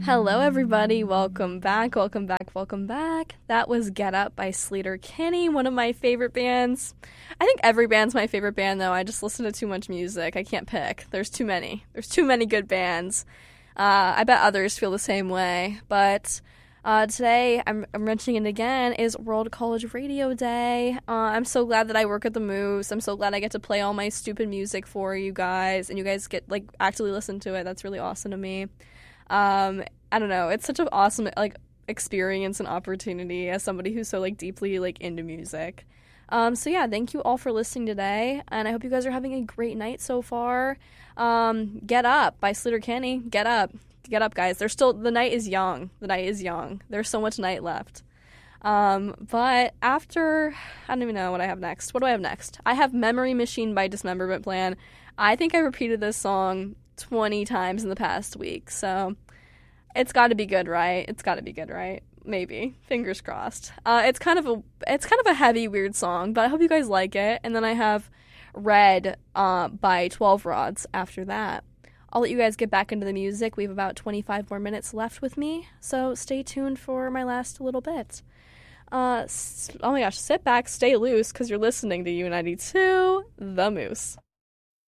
Hello, everybody. Welcome back. Welcome back. Welcome back. That was Get Up by Sleater-Kinney, one of my favorite bands. I think every band's my favorite band, though. I just listen to too much music. I can't pick. There's too many. There's too many good bands. I bet others feel the same way. But today, I'm mentioning it again, is World College Radio Day. I'm so glad that I work at the Moose. I'm so glad I get to play all my stupid music for you guys, and you guys get, actually listen to it. That's really awesome to me. I don't know. It's such an awesome, experience and opportunity as somebody who's so, deeply, into music. So yeah, thank you all for listening today, and I hope you guys are having a great night so far. Get Up by Sleater-Kinney. Get up. Get up, guys. The night is young. The night is young. There's so much night left. But after, I don't even know what I have next. What do I have next? I have Memory Machine by Dismemberment Plan. I think I repeated this song 20 times in the past week, so it's got to be good, right? It's got to be good, right? Maybe. Fingers crossed. It's kind of a heavy, weird song, but I hope you guys like it. And then I have Red by 12 Rods after that. I'll let you guys get back into the music. We have about 25 more minutes left with me, so stay tuned for my last little bit. Oh my gosh, sit back, stay loose, because you're listening to U92, The Moose.